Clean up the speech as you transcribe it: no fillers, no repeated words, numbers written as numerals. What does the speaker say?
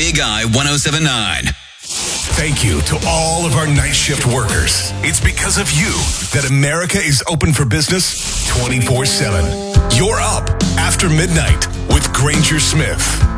Big I 1079. Thank you to all of our night shift workers. It's because of you that America is open for business 24/7. You're up after midnight with Granger Smith.